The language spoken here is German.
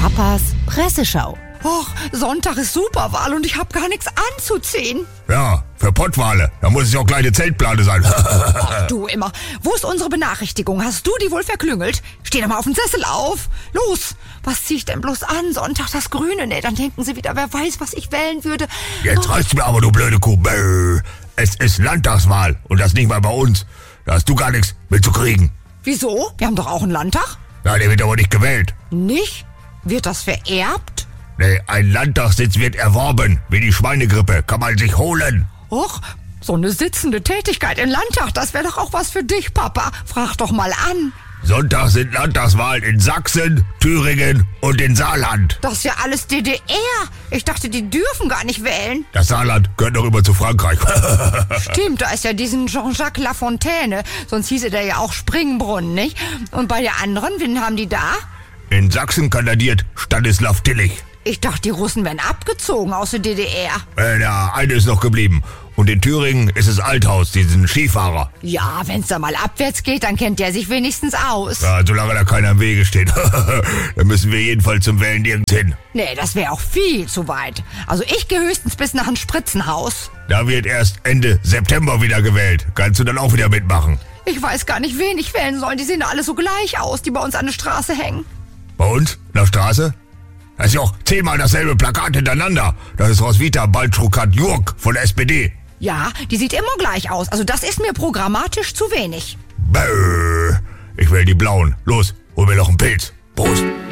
Papas Presseschau. Och, Sonntag ist Superwahl und ich hab gar nichts anzuziehen. Ja, für Pottwale. Da muss es ja auch kleine Zeltplane sein. Ach, du immer. Wo ist unsere Benachrichtigung? Hast du die wohl verklüngelt? Steh doch mal auf den Sessel auf. Los, was zieh ich denn bloß an? Sonntag das Grüne? Nee, dann denken sie wieder, wer weiß, was ich wählen würde. Jetzt reicht's mir aber, du blöde Kuh. Es ist Landtagswahl und das nicht mal bei uns. Da hast du gar nichts mitzukriegen. Wieso? Wir haben doch auch einen Landtag. Na, der wird aber nicht gewählt. Nicht? Wird das vererbt? Nee, ein Landtagssitz wird erworben. Wie die Schweinegrippe. Kann man sich holen. Och, so eine sitzende Tätigkeit im Landtag, das wäre doch auch was für dich, Papa. Frag doch mal an. Sonntag sind Landtagswahlen in Sachsen, Thüringen und in Saarland. Das ist ja alles DDR. Ich dachte, die dürfen gar nicht wählen. Das Saarland gehört noch immer zu Frankreich. Stimmt, da ist ja diesen Jean-Jacques Lafontaine. Sonst hieße der ja auch Springbrunnen, nicht? Und bei der anderen, wen haben die da? In Sachsen kandidiert Stanislav Tillich. Ich dachte, die Russen wären abgezogen aus der DDR. Ja, eine ist noch geblieben. Und in Thüringen ist es Althaus, diesen Skifahrer. Ja, wenn's da mal abwärts geht, dann kennt der sich wenigstens aus. Ja, solange da keiner im Wege steht. Dann müssen wir jedenfalls zum Wählen nirgends hin. Nee, das wäre auch viel zu weit. Also ich gehe höchstens bis nach ein Spritzenhaus. Da wird erst Ende September wieder gewählt. Kannst du dann auch wieder mitmachen? Ich weiß gar nicht, wen ich wählen soll. Die sehen alle so gleich aus, die bei uns an der Straße hängen. Bei uns? In der Straße? Das ist ja auch 10-mal dasselbe Plakat hintereinander. Das ist Roswitha Baltrukat-Jurk von der SPD. Ja, die sieht immer gleich aus. Also das ist mir programmatisch zu wenig. Ich will die blauen. Los, hol mir noch einen Pilz. Prost.